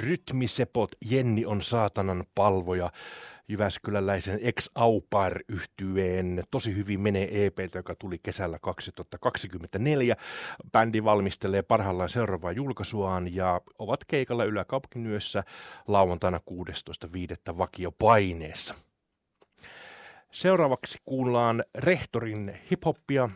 Rytmisepot, Jenni on saatanan palvoja. Jyväskyläläisen ex-Au-Pair-yhtyeen Tosi hyvin menee EP:tä, joka tuli kesällä 2024. Bändi valmistelee parhaillaan seuraavaa julkaisuaan ja ovat keikalla Yläkaupunkinyössä lauantaina 16.5. vakiopaineessa. Seuraavaksi kuullaan Rehtorin hiphoppia.